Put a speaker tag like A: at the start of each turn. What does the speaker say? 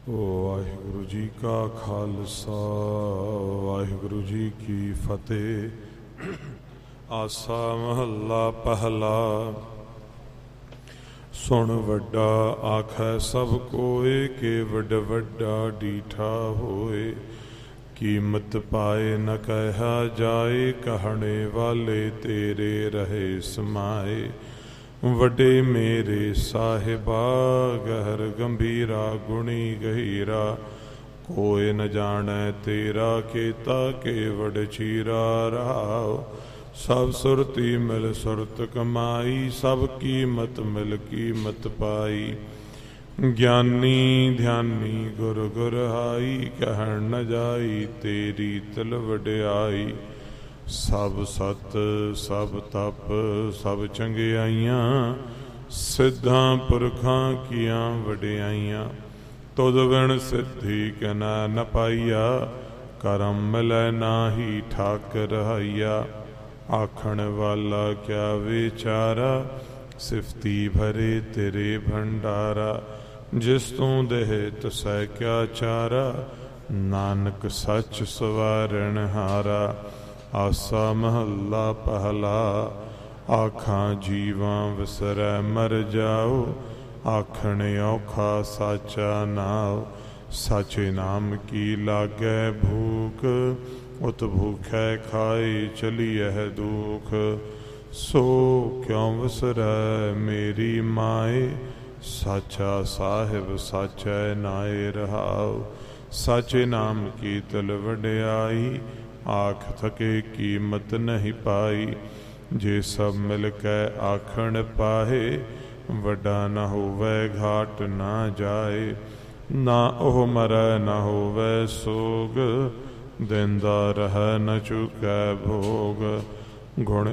A: ਵਾਹਿਗੁਰੂ ਜੀ ਕਾ ਖਾਲਸਾ ਵਾਹਿਗੁਰੂ ਜੀ ਕੀ ਫਤਿਹ। ਆਸਾ ਮਹੱਲਾ ਪਹਿਲਾ। ਸੁਣ ਵੱਡਾ ਆਖੈ ਸਭ ਕੋਇ, ਕੇ ਵੱਡ ਵੱਡਾ ਡੀਠਾ ਹੋਏ। ਕੀਮਤ ਪਾਏ ਨ ਕਹਿਆ ਜਾਏ, ਕਹਣੇ ਵਾਲੇ ਤੇਰੇ ਰਹੇ ਸਮਾਏ। ਵੱਡੇ ਮੇਰੇ ਸਾਹਿਬਾ ਗਹਿਰ ਗੰਭੀਰਾ, ਗੁਣੀ ਗਹੀਰਾ ਕੋਇ ਨ ਜਾਣੈ ਤੇਰਾ। ਕੀਤਾ ਕੇਵਡ ਚੀਰਾ ਰਹਾਉ, ਸਭ ਸੁਰਤੀ ਮਿਲ ਸੁਰਤ ਕਮਾਈ। ਸਭ ਕੀਮਤ ਮਿਲ ਕੀਮਤ ਪਾਈ। ਗਿਆਨੀ ਧਿਆਨੀ ਗੁਰ ਗੁਰਹਾਈ, ਕਹਿਣ ਨ ਜਾਈ ਤੇਰੀ ਤਿਲ ਵਡਿਆਈ। ਸਭ ਸਤ ਸਭ ਤਪ ਸਭ ਚੰਗਿਆਈਆਂ, ਸਿੱਧਾਂ ਪੁਰਖਾਂ ਕੀਆਂ ਵਡਿਆਈਆਂ। ਤੁਧ ਬਿਨ ਸਿੱਧੀ ਕਨਾ ਨ ਪਾਈਆ, ਕਰਮ ਮਿਲੈ ਨਾਹੀ ਠਾਕ ਰਹਾਈਆ। ਆਖਣ ਵਾਲਾ ਕਿਆ ਵਿਚਾਰਾ, ਸਿਫਤੀ ਭਰੇ ਤੇਰੇ ਭੰਡਾਰਾ। ਜਿਸ ਤੂੰ ਦੇਹ ਤਸੈ ਕਿਆ ਚਾਰਾ, ਨਾਨਕ ਸੱਚ ਸਵਾਰਣ ਹਾਰਾ। ਆਸਾ ਮਹੱਲਾ ਪਹਿਲਾ। ਆਖਾਂ ਜੀਵਾਂ ਵਿਸਰੈ ਮਰ ਜਾਓ, ਆਖਣ ਔਖਾ ਸਾਚਾ ਨਾਉ। ਸਾਚੇ ਨਾਮ ਕੀ ਲਾਗੈ ਭੂਖ, ਉਤ ਭੂਖੈ ਖਾਏ ਚਲੀਐ ਦੁਖ। ਸੋ ਕਿਉ ਵਿਸਰੈ ਮੇਰੀ ਮਾਏ, ਸਾਚਾ ਸਾਹਿਬ ਸਾਚੈ ਨਾਏ ਰਹਾਉ। ਸਾਚੇ ਨਾਮ ਕੀ ਤਿਲ ਵਡਿਆਈ, ਆਖ ਥਕੇ ਕੀਮਤ ਨਹੀਂ ਪਾਈ। ਜੇ ਸਭ ਮਿਲ ਕੇ ਆਖਣ ਪਾਹੇ, ਵੱਡਾ ਨਾ ਹੋਵੇ ਘਾਟ ਨਾ ਜਾਏ। ਨਾ ਉਹ ਮਰੈ ਨਾ ਹੋਵੇ ਸੋਗ, ਦਿੰਦਾ ਰਹਿ ਨ ਚੁਕੈ ਭੋਗ। ਗੁਣ